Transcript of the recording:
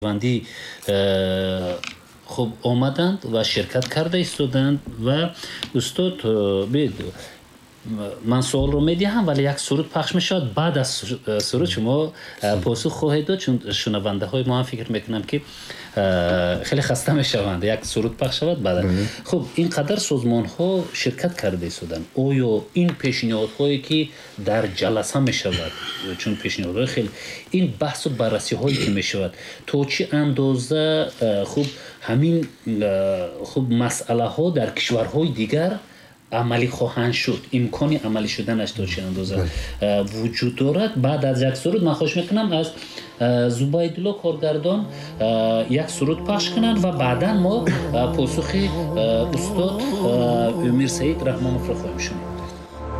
ванди хуб омаданд ва ширкат карда истоданд ва устод бед ман суолро медиҳам вале як суруд пахш мешавад баъд аз суруд шумо посух хоҳед дод чун шунавандаҳои мо ҳам фикр мекунам ки хеле хаста мешаванд як суруд пахш шавад баъд хуб ин қадар созмонҳо ширкат карда истоданд оё ин пешниҳодҳое ки дар ҷаласа мешавад чун пешниҳодҳои хеле ин баҳсу баррасиҳое ки мешавад то чӣ андоза хуб ҳамин хуб масъалаҳо дар кишварҳои дигар амалӣ хоҳанд шуд имкони амалӣ шуданаш то чӣ андоза вуҷуд дорад баъд аз як суруд ман хоҳиш мекунам аз зубайдулло коргардон як суруд пахш кунанд ва баъдан мо посухи устод мирсаид раҳмоновро хоҳем шунид.